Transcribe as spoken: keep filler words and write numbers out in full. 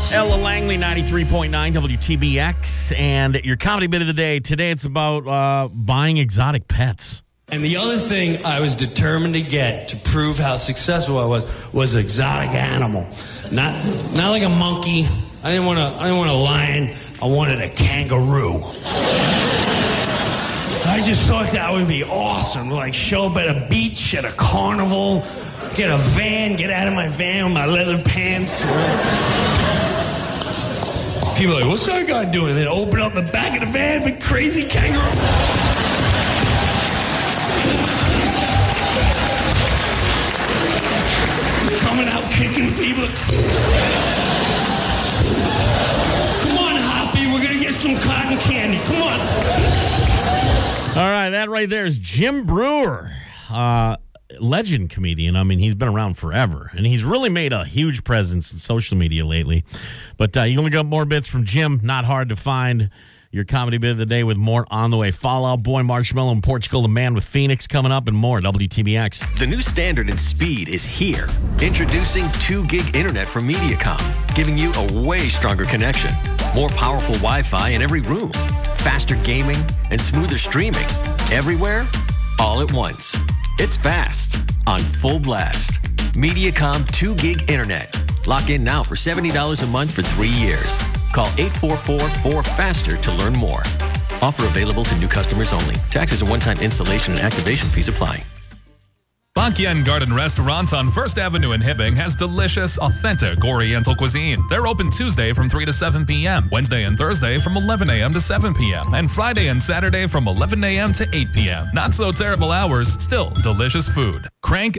Ella Langley, ninety-three point nine W T B X, and your comedy bit of the day. Today it's about uh, buying exotic pets. And the other thing I was determined to get to prove how successful I was was an exotic animal, not not like a monkey. I didn't want to. I didn't want a lion. I wanted a kangaroo. I just thought that would be awesome. Like show up at a beach, at a carnival, get a van, get out of my van with my leather pants. People are like, what's that guy doing? And then open up the back of the van, big crazy kangaroo. Coming out kicking people. Come on, Hoppy, we're gonna get some cotton candy. Come on. All right, that right there is Jim Breuer, uh, legend comedian. I mean, he's been around forever, and he's really made a huge presence in social media lately. But uh, you only got more bits from Jim. Not hard to find. Your comedy bit of the day with more on the way. Fall Out Boy, Marshmallow in Portugal, The Man with Phoenix coming up, and more. W T B X. The new standard in speed is here. Introducing two gig internet from Mediacom, giving you a way stronger connection. More powerful Wi-Fi in every room. Faster gaming and smoother streaming. Everywhere, all at once. It's fast, on full blast. Mediacom two gig internet. Lock in now for seventy dollars a month for three years. Call eight four four, four FASTER to learn more. Offer available to new customers only. Taxes and one-time installation and activation fees apply. Bakian Garden Restaurant on First Avenue in Hibbing has delicious, authentic Oriental cuisine. They're open Tuesday from three to seven p.m., Wednesday and Thursday from eleven a.m. to seven p.m., and Friday and Saturday from eleven a.m. to eight p.m. Not so terrible hours, still delicious food. Crank